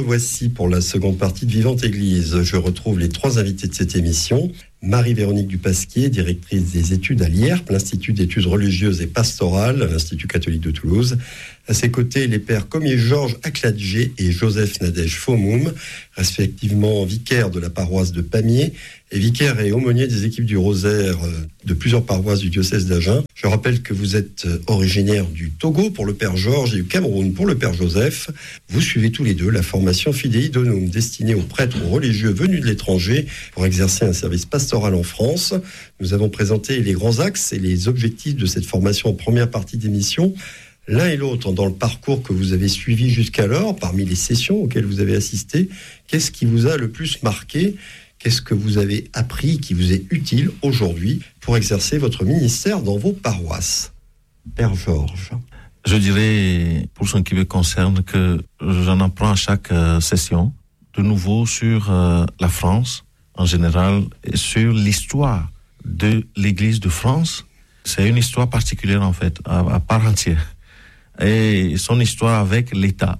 voici pour la seconde partie de Vivante Église. Je retrouve les 3 invités de cette émission. Marie-Véronique Dupasquier, directrice des études à l'IERP, l'Institut d'études religieuses et pastorales, à l'Institut catholique de Toulouse. À ses côtés, les pères Comier-Georges Akladjé et Joseph Nadège Faumoum, respectivement vicaires de la paroisse de Pamiers et vicaire et aumônier des équipes du Rosaire de plusieurs paroisses du diocèse d'Agen. Je rappelle que vous êtes originaire du Togo pour le père Georges et du Cameroun pour le père Joseph. Vous suivez tous les deux la formation Fidei Donum destinée aux prêtres ou religieux venus de l'étranger pour exercer un service pastoral en France. Nous avons présenté les grands axes et les objectifs de cette formation en première partie d'émission. L'un et l'autre, dans le parcours que vous avez suivi jusqu'alors, parmi les sessions auxquelles vous avez assisté, qu'est-ce qui vous a le plus marqué ? Qu'est-ce que vous avez appris qui vous est utile aujourd'hui pour exercer votre ministère dans vos paroisses ? Père Georges. Je dirais, pour ce qui me concerne, que j'en apprends à chaque session, de nouveau sur la France en général et sur l'histoire de l'Église de France. C'est une histoire particulière en fait, à part entière. Et son histoire avec l'État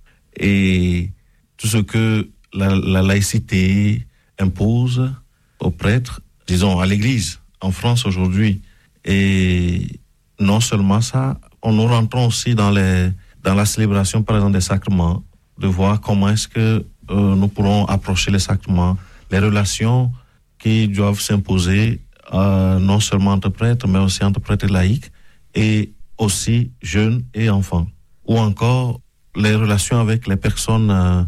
et tout ce que la laïcité impose aux prêtres, disons à l'Église en France aujourd'hui. Et non seulement ça, nous rentrons aussi dans la célébration par exemple des sacrements, de voir comment est-ce que nous pourrons approcher les sacrements, les relations qui doivent s'imposer non seulement entre prêtres, mais aussi entre prêtres et laïcs, et aussi jeunes et enfants. Ou encore les relations avec les personnes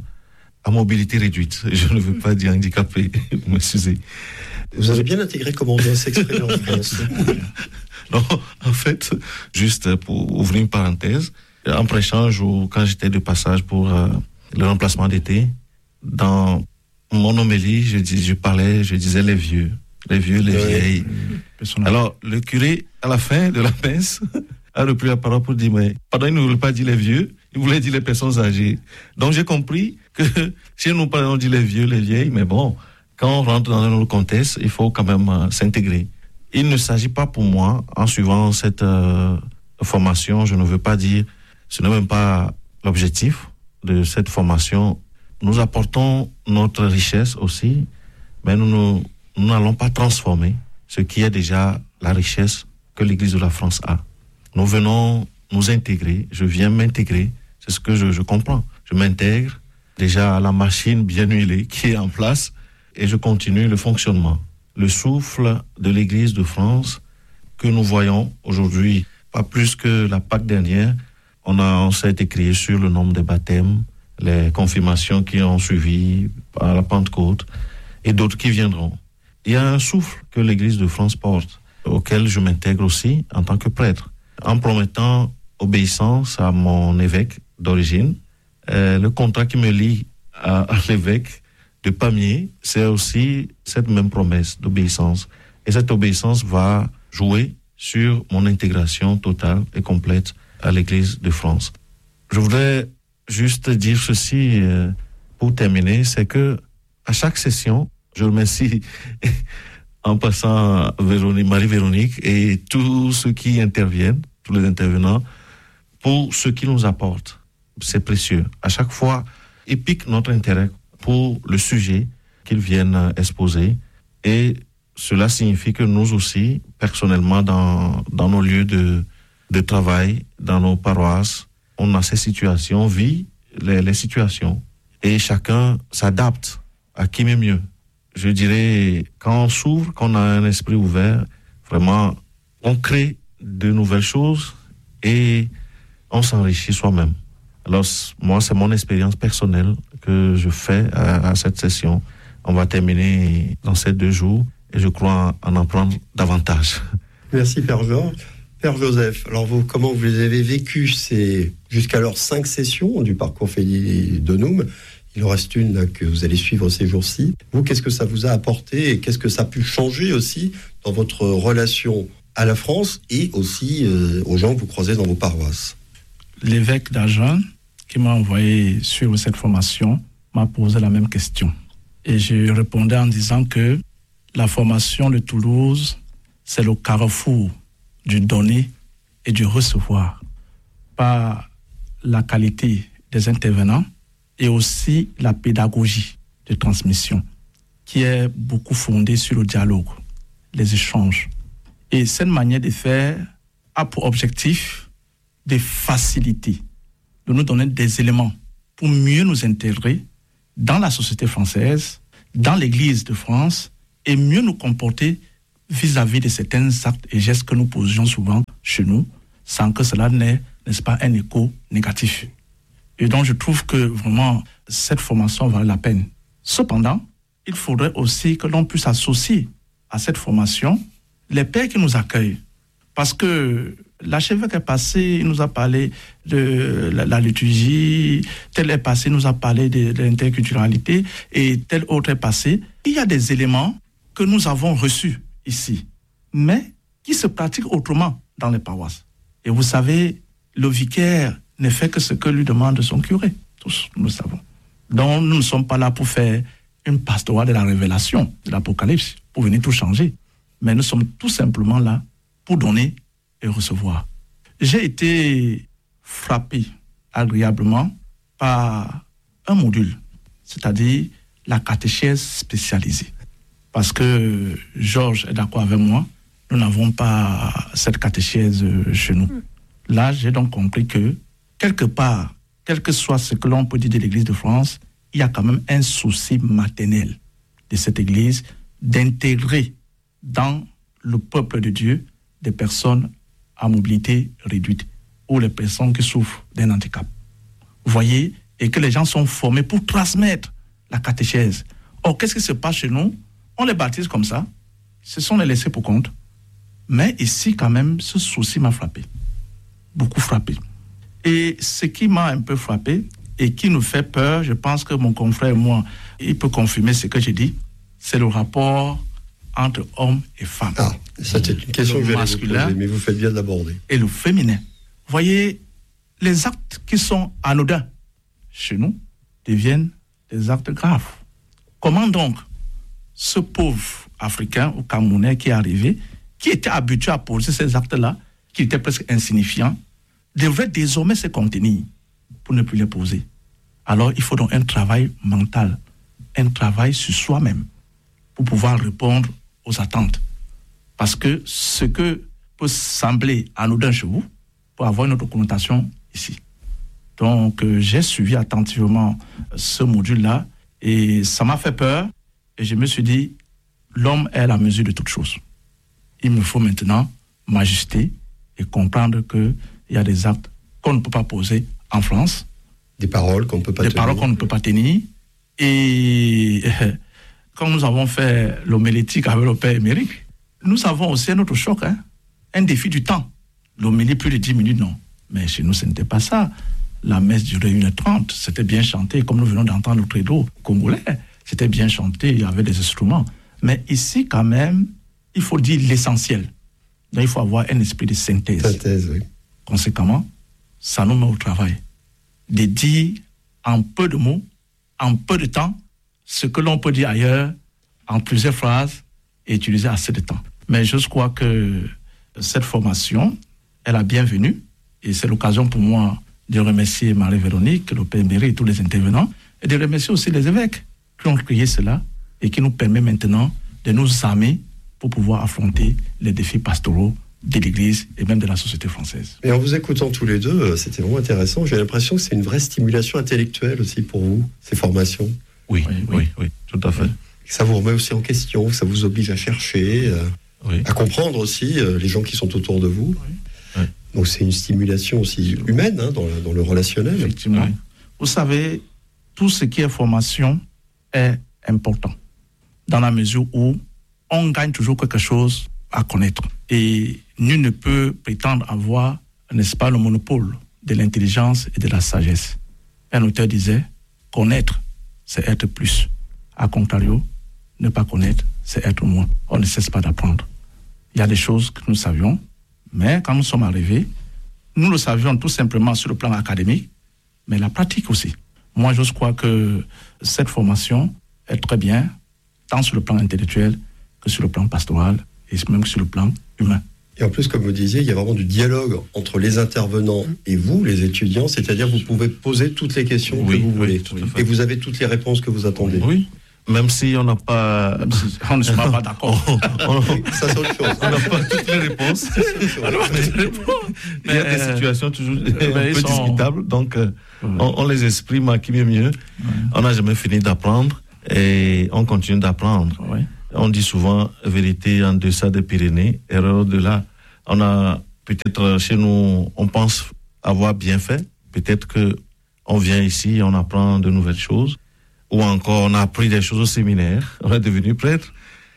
à mobilité réduite. Je ne veux pas dire handicapé, m'excusez. Vous avez bien intégré comment on doit s'exprimer en France. Non, en fait, juste pour ouvrir une parenthèse, en prêchant, quand j'étais de passage pour le remplacement d'été, dans mon homélie, je disais les vieux, les vieilles. Alors, le curé, à la fin de la messe, a repris la parole pour dire, mais pardon, il ne voulait pas dire les vieux, il voulait dire les personnes âgées. Donc, j'ai compris que si nous parlons dit les vieux, les vieilles, mais bon, quand on rentre dans un autre contexte, il faut quand même s'intégrer. Il ne s'agit pas pour moi, en suivant cette formation, je ne veux pas dire, ce n'est même pas l'objectif de cette formation. Nous apportons notre richesse aussi, mais nous n'allons pas transformer ce qui est déjà la richesse que l'Église de la France a. Nous venons nous intégrer, je viens m'intégrer, c'est ce que je comprends. Je m'intègre déjà à la machine bien huilée qui est en place et je continue le fonctionnement. Le souffle de l'Église de France que nous voyons aujourd'hui, pas plus que la Pâque dernière, on s'est été créé sur le nombre des baptêmes, les confirmations qui ont suivi à la Pentecôte et d'autres qui viendront. Il y a un souffle que l'Église de France porte, auquel je m'intègre aussi en tant que prêtre, en promettant obéissance à mon évêque d'origine. Le contrat qui me lie à l'évêque de Pamiers, c'est aussi cette même promesse d'obéissance. Et cette obéissance va jouer sur mon intégration totale et complète à l'Église de France. Je voudrais juste dire ceci pour terminer, c'est que à chaque session, je remercie en passant Marie-Véronique et tous ceux qui interviennent, tous les intervenants, pour ce qu'ils nous apportent. C'est précieux. À chaque fois, ils piquent notre intérêt pour le sujet qu'ils viennent exposer. Et cela signifie que nous aussi, personnellement, dans nos lieux de travail, dans nos paroisses, on a ces situations, on vit les situations. Et chacun s'adapte à qui m'est mieux. Je dirais, quand on s'ouvre, quand on a un esprit ouvert, vraiment, on crée de nouvelles choses et on s'enrichit soi-même. Alors, moi, c'est mon expérience personnelle que je fais à cette session. On va terminer dans ces 2 jours et je crois en apprendre davantage. Merci, Père Georges. Père Joseph, alors vous, comment vous les avez vécues ces jusqu'alors 5 sessions du parcours Fidei Donum? Il en reste une là, que vous allez suivre ces jours-ci. Vous, qu'est-ce que ça vous a apporté et qu'est-ce que ça a pu changer aussi dans votre relation à la France et aussi aux gens que vous croisez dans vos paroisses? L'évêque d'Agen, qui m'a envoyé suivre cette formation, m'a posé la même question. Et je répondais en disant que la formation de Toulouse, c'est le carrefour du donner et du recevoir. Par la qualité des intervenants, et aussi la pédagogie de transmission, qui est beaucoup fondée sur le dialogue, les échanges. Et cette manière de faire a pour objectif de faciliter, de nous donner des éléments pour mieux nous intégrer dans la société française, dans l'Église de France, et mieux nous comporter vis-à-vis de certains actes et gestes que nous posions souvent chez nous, sans que cela n'ait, n'est-ce pas, un écho négatif. Et donc je trouve que vraiment cette formation valait la peine. Cependant, il faudrait aussi que l'on puisse associer à cette formation les pères qui nous accueillent. Parce que l'archevêque est passé, il nous a parlé de la liturgie, tel est passé, il nous a parlé de l'interculturalité, et tel autre est passé. Il y a des éléments que nous avons reçus ici, mais qui se pratiquent autrement dans les paroisses. Et vous savez, le vicaire ne fait que ce que lui demande son curé. Tous, nous le savons. Donc, nous ne sommes pas là pour faire une pastorale de la révélation, de l'Apocalypse, pour venir tout changer. Mais nous sommes tout simplement là pour donner et recevoir. J'ai été frappé agréablement par un module, c'est-à-dire la catéchèse spécialisée. Parce que Georges est d'accord avec moi, nous n'avons pas cette catéchèse chez nous. Là, j'ai donc compris que, quelque part, quel que soit ce que l'on peut dire de l'Église de France, il y a quand même un souci maternel de cette Église d'intégrer dans le peuple de Dieu des personnes à mobilité réduite ou les personnes qui souffrent d'un handicap. Vous voyez, et que les gens sont formés pour transmettre la catéchèse. Or, qu'est-ce qui se passe chez nous? On les baptise comme ça, ce sont les laissés pour compte. Mais ici, quand même, ce souci m'a frappé, beaucoup frappé. Et ce qui m'a un peu frappé et qui nous fait peur, je pense que mon confrère et moi, il peut confirmer ce que j'ai dit, c'est le rapport entre hommes et femmes. Ah, c'était une question que je vais vous poser, mais vous faites bien de l'aborder. Et le féminin. Vous voyez, les actes qui sont anodins chez nous deviennent des actes graves. Comment donc ce pauvre Africain ou Camerounais qui est arrivé, qui était habitué à poser ces actes-là, qui étaient presque insignifiants, devrait désormais se contenir pour ne plus les poser? Alors, il faut donc un travail mental, un travail sur soi-même pour pouvoir répondre aux attentes. Parce que ce que peut sembler anodin chez vous peut avoir une autre connotation ici. Donc, j'ai suivi attentivement ce module-là et ça m'a fait peur et je me suis dit, l'homme est la mesure de toutes choses. Il me faut maintenant m'ajuster et comprendre qu'il y a des actes qu'on ne peut pas poser en France. Des paroles qu'on ne peut pas tenir. Des paroles qu'on ne peut pas tenir. Et quand nous avons fait l'homélétique avec le Père émérite, nous avons aussi un autre choc, un défi du temps. L'homélie, plus de 10 minutes, non. Mais chez nous, ce n'était pas ça. La messe durait 1h30, c'était bien chanté, comme nous venons d'entendre le credo congolais. C'était bien chanté, il y avait des instruments. Mais ici, quand même, il faut dire l'essentiel. Donc, il faut avoir un esprit de synthèse. Synthèse, oui. Conséquemment, ça nous met au travail. De dire en peu de mots, en peu de temps, ce que l'on peut dire ailleurs, en plusieurs phrases, et utiliser assez de temps. Mais je crois que cette formation est la bienvenue, et c'est l'occasion pour moi de remercier Marie-Véronique, le Père émérite et tous les intervenants, et de remercier aussi les évêques qui ont créé cela, et qui nous permet maintenant de nous armer pour pouvoir affronter les défis pastoraux de l'Église et même de la société française. Et en vous écoutant tous les deux, c'était vraiment intéressant. J'ai l'impression que c'est une vraie stimulation intellectuelle aussi pour vous, ces formations. Oui, tout à fait. Oui. Ça vous remet aussi en question, ça vous oblige à chercher, à comprendre aussi les gens qui sont autour de vous. Oui. Donc c'est une stimulation aussi humaine dans le relationnel. Effectivement. Oui. Vous savez, tout ce qui est formation est important, dans la mesure où on gagne toujours quelque chose à connaître. Et nul ne peut prétendre avoir, n'est-ce pas, le monopole de l'intelligence et de la sagesse. Un auteur disait, connaître, c'est être plus. A contrario, ne pas connaître, c'est être moins. On ne cesse pas d'apprendre. Il y a des choses que nous savions, mais quand nous sommes arrivés, nous le savions tout simplement sur le plan académique, mais la pratique aussi. Moi, je crois que cette formation est très bien, tant sur le plan intellectuel que sur le plan pastoral et même sur le plan humain. Et en plus, comme vous disiez, il y a vraiment du dialogue entre les intervenants et vous, les étudiants, c'est-à-dire vous pouvez poser toutes les questions que vous voulez. Et vous avez toutes les réponses que vous attendez. Oui. Même si on n'a pas... On ne sera pas d'accord. Ça, c'est autre chose. On n'a pas toutes les réponses. Il y a des situations toujours un peu discutables. Donc, on les exprime à qui mieux. On n'a jamais fini d'apprendre et on continue d'apprendre. Oui. On dit souvent vérité en deçà des Pyrénées, erreur au-delà. On a peut-être chez nous, on pense avoir bien fait. Peut-être qu'on vient ici, on apprend de nouvelles choses. Ou encore, on a appris des choses au séminaire, on est devenu prêtre,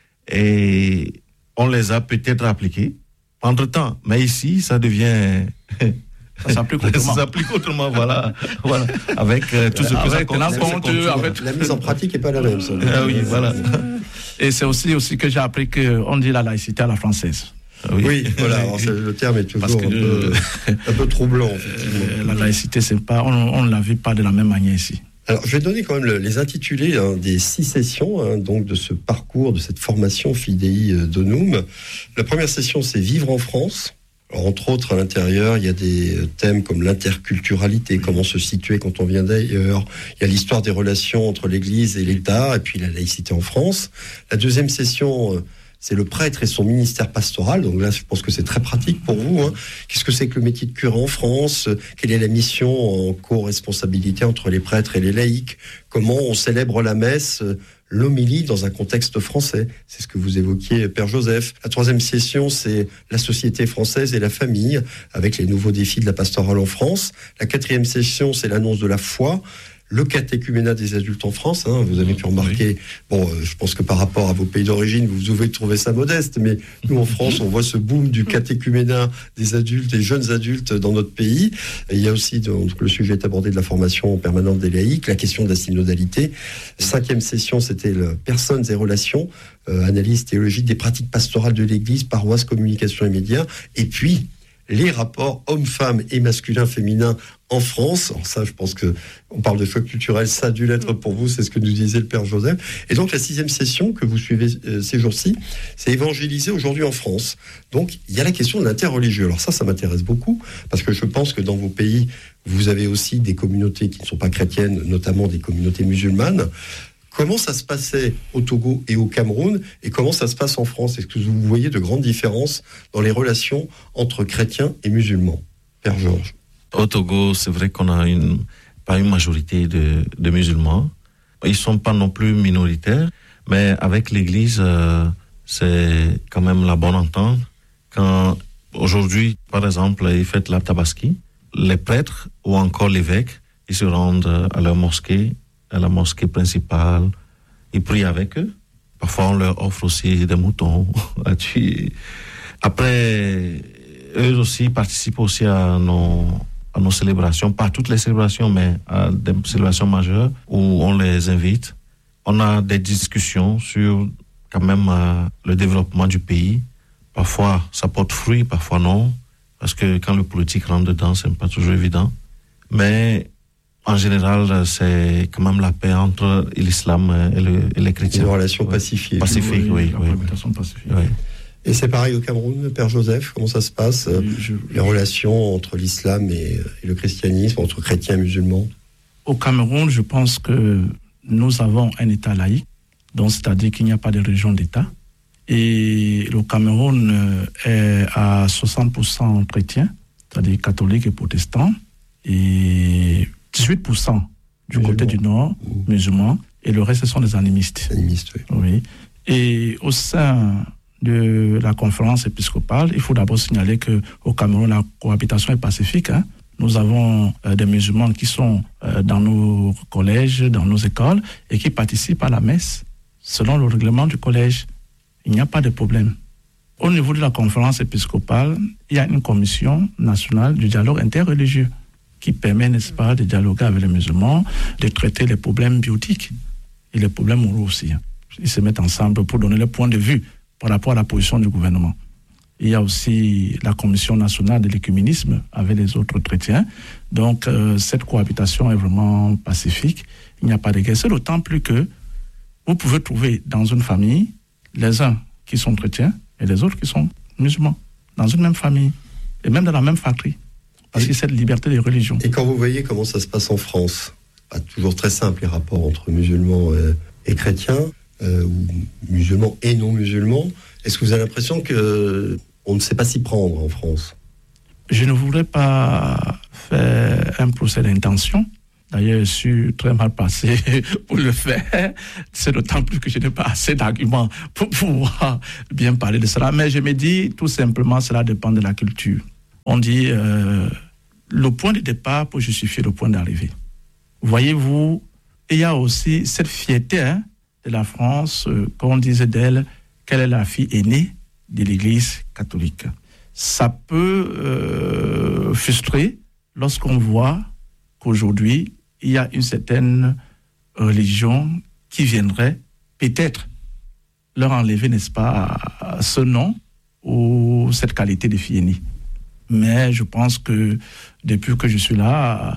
et on les a peut-être appliquées entre-temps. Mais ici, ça devient... Ça s'applique autrement. Ça s'applique autrement, voilà. Avec tout ce que ça compte. La mise en pratique n'est pas la même, ça. Oui, voilà. Et c'est aussi que j'ai appris qu'on dit la laïcité à la française. Oui, voilà. Alors, le terme est toujours un peu troublant. La laïcité, c'est pas, on ne la vit pas de la même manière ici. Alors, je vais donner quand même les intitulés des 6 sessions donc de ce parcours, de cette formation Fidei Donum. La première session, c'est Vivre en France. Alors, entre autres, à l'intérieur, il y a des thèmes comme l'interculturalité, comment se situer quand on vient d'ailleurs. Il y a l'histoire des relations entre l'Église et l'État, et puis la laïcité en France. La deuxième session, c'est le prêtre et son ministère pastoral. Donc là, je pense que c'est très pratique pour vous. Qu'est-ce que c'est que le métier de curé en France ? Quelle est la mission en co-responsabilité entre les prêtres et les laïcs ? Comment on célèbre la messe, l'homélie dans un contexte français ? C'est ce que vous évoquiez, Père Joseph. La troisième session, c'est la société française et la famille, avec les nouveaux défis de la pastorale en France. La quatrième session, c'est l'annonce de la foi. Le catéchuménat des adultes en France, vous avez pu remarquer, je pense que par rapport à vos pays d'origine, vous devez trouver ça modeste, mais nous en France, on voit ce boom du catéchuménat des adultes, des jeunes adultes dans notre pays. Et il y a aussi, donc, le sujet est abordé de la formation permanente des laïcs, la question de la synodalité. 5e session, c'était personnes et relations, analyse théologique des pratiques pastorales de l'Église, paroisse, communication et médias. Et puis, les rapports hommes-femmes et masculins-féminins en France. Alors ça, je pense que on parle de choc culturel, ça a dû l'être pour vous, c'est ce que nous disait le Père Joseph. Et donc la 6e session que vous suivez ces jours-ci, c'est évangéliser aujourd'hui en France. Donc il y a la question de l'interreligieux. Alors ça m'intéresse beaucoup, parce que je pense que dans vos pays, vous avez aussi des communautés qui ne sont pas chrétiennes, notamment des communautés musulmanes. Comment ça se passait au Togo et au Cameroun et comment ça se passe en France ? Est-ce que vous voyez de grandes différences dans les relations entre chrétiens et musulmans ? Père Georges. Au Togo, c'est vrai qu'on a pas une majorité de musulmans. Ils ne sont pas non plus minoritaires, mais avec l'Église, c'est quand même la bonne entente. Quand aujourd'hui, par exemple, ils fêtent la Tabaski, les prêtres ou encore l'évêque, ils se rendent à leur mosquée, à la mosquée principale, ils prient avec eux. Parfois, on leur offre aussi des moutons à tuer. Après, eux aussi participent aussi à nos célébrations, pas toutes les célébrations, mais à des célébrations majeures où on les invite. On a des discussions sur quand même le développement du pays. Parfois, ça porte fruit, parfois non, parce que quand le politique rentre dedans, c'est pas toujours évident. Mais en général, c'est quand même la paix entre l'islam et les chrétiens. Une relation pacifiée. Pacifique, oui. Pacifique. Oui. Et c'est pareil au Cameroun, Père Joseph, comment ça se passe, les relations entre l'islam et le christianisme, entre chrétiens et musulmans ? Au Cameroun, je pense que nous avons un État laïque, donc c'est-à-dire qu'il n'y a pas de religion d'État. Et le Cameroun est à 60% chrétien, c'est-à-dire catholique et protestant, et 18% du côté du nord, musulmans, et le reste, ce sont des animistes. Animistes, oui. Et au sein de la conférence épiscopale, il faut d'abord signaler qu'au Cameroun, la cohabitation est pacifique. Nous avons des musulmans qui sont dans nos collèges, dans nos écoles, et qui participent à la messe selon le règlement du collège. Il n'y a pas de problème. Au niveau de la conférence épiscopale, il y a une commission nationale du dialogue interreligieux qui permet, n'est-ce pas, de dialoguer avec les musulmans, de traiter les problèmes biotiques et les problèmes moraux aussi. Ils se mettent ensemble pour donner leur point de vue par rapport à la position du gouvernement. Il y a aussi la commission nationale de l'écuménisme avec les autres chrétiens. Donc, cette cohabitation est vraiment pacifique. Il n'y a pas de guerre. C'est d'autant plus que vous pouvez trouver dans une famille les uns qui sont chrétiens et les autres qui sont musulmans. dans une même famille, et même dans la même fratrie. Parce que cette liberté de religion. Et quand vous voyez comment ça se passe en France, pas toujours très simple les rapports entre musulmans et chrétiens, ou musulmans et non musulmans, est-ce que vous avez l'impression qu'on ne sait pas s'y prendre en France ? Je ne voudrais pas faire un procès d'intention. D'ailleurs, je suis très mal placé pour le faire. C'est d'autant plus que je n'ai pas assez d'arguments pour pouvoir bien parler de cela. Mais je me dis, tout simplement, cela dépend de la culture. On dit le point de départ pour justifier le point d'arrivée. Voyez-vous, il y a aussi cette fierté de la France, qu'on disait d'elle qu'elle est la fille aînée de l'Église catholique. Ça peut frustrer lorsqu'on voit qu'aujourd'hui, il y a une certaine religion qui viendrait peut-être leur enlever, n'est-ce pas, ce nom ou cette qualité de fille aînée. Mais je pense que depuis que je suis là,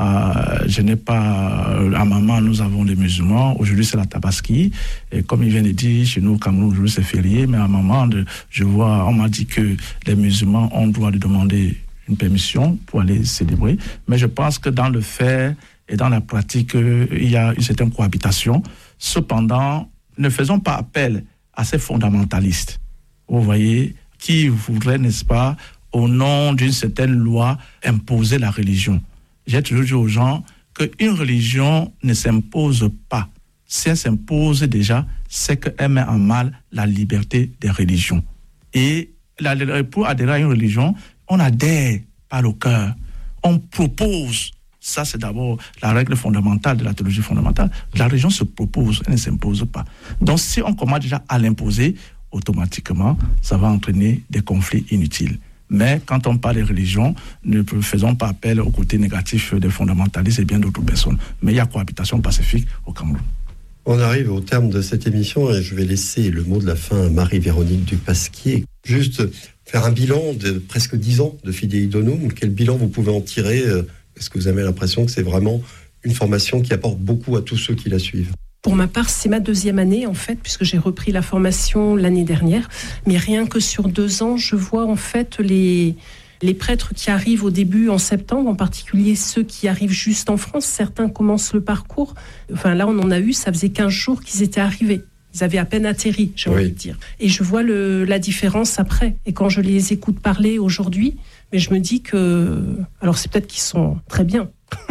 je n'ai pas... À maman, nous avons des musulmans. Aujourd'hui, c'est la Tabaski. Et comme il vient de dire, chez nous, au Cameroun, aujourd'hui, c'est férié. Mais à maman, on m'a dit que les musulmans ont le droit de demander une permission pour aller célébrer. Mais je pense que dans le fait et dans la pratique, il y a une certaine cohabitation. Cependant, ne faisons pas appel à ces fondamentalistes, vous voyez, qui voudraient, n'est-ce pas, au nom d'une certaine loi, imposer la religion. J'ai toujours dit aux gens qu'une religion ne s'impose pas. Si elle s'impose déjà, c'est qu'elle met en mal la liberté des religions. Et pour adhérer à une religion, on adhère par le cœur. On propose. Ça, c'est d'abord la règle fondamentale de la théologie fondamentale. La religion se propose, elle ne s'impose pas. Donc, si on commence déjà à l'imposer, automatiquement, ça va entraîner des conflits inutiles. Mais quand on parle de religion, ne faisons pas appel au côté négatif des fondamentalistes et bien d'autres personnes. Mais il y a cohabitation pacifique au Cameroun. On arrive au terme de cette émission et je vais laisser le mot de la fin à Marie-Véronique Dupasquier. Juste faire un bilan de presque 10 ans de Fidei Donum. Quel bilan vous pouvez en tirer ? Est-ce que vous avez l'impression que c'est vraiment une formation qui apporte beaucoup à tous ceux qui la suivent ? Pour ma part, c'est ma 2e année, en fait, puisque j'ai repris la formation l'année dernière. Mais rien que sur 2 ans, je vois, en fait, les prêtres qui arrivent au début en septembre, en particulier ceux qui arrivent juste en France. Certains commencent le parcours. Enfin, là, on en a eu, ça faisait 15 jours qu'ils étaient arrivés. Ils avaient à peine atterri, j'ai envie de dire. Et je vois la différence après. Et quand je les écoute parler aujourd'hui, mais je me dis que... Alors, c'est peut-être qu'ils sont très bien.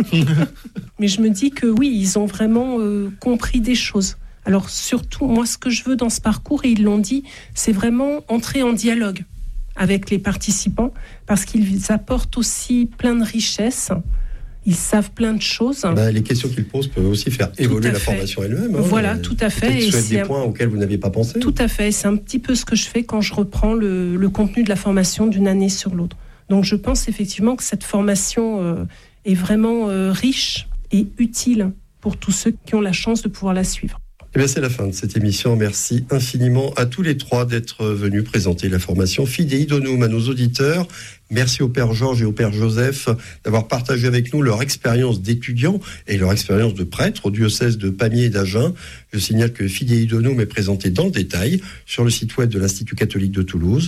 Mais je me dis que oui, ils ont vraiment compris des choses. Alors surtout, moi, ce que je veux dans ce parcours, et ils l'ont dit, c'est vraiment entrer en dialogue avec les participants, parce qu'ils apportent aussi plein de richesses. Ils savent plein de choses. Les questions qu'ils posent peuvent aussi faire évoluer la formation elle-même. Voilà, tout à fait. Et c'est des points auxquels vous n'aviez pas pensé. Tout à fait. C'est un petit peu ce que je fais quand je reprends le contenu de la formation d'une année sur l'autre. Donc je pense effectivement que cette formation est vraiment riche et utile pour tous ceux qui ont la chance de pouvoir la suivre. Eh bien, c'est la fin de cette émission. Merci infiniment à tous les 3 d'être venus présenter la formation Fidei Donum à nos auditeurs. Merci au Père Georges et au Père Joseph d'avoir partagé avec nous leur expérience d'étudiants et leur expérience de prêtres au diocèse de Pamiers et d'Agen. Je signale que Fidei Donum est présenté dans le détail sur le site web de l'Institut catholique de Toulouse,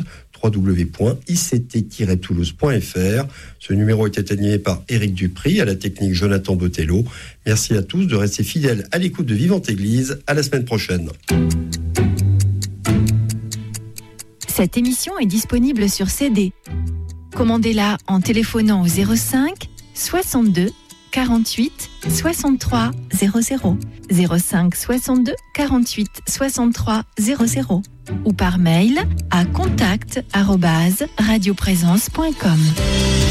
www.ict-toulouse.fr. Ce numéro était animé par Éric Dupry, à la technique Jonathan Botello. Merci à tous de rester fidèles à l'écoute de Vivante Église. À la semaine prochaine. Cette émission est disponible sur CD. Commandez-la en téléphonant au 05 62 48 63 00, 05 62 48 63 00 ou par mail à contact@radioprésence.com.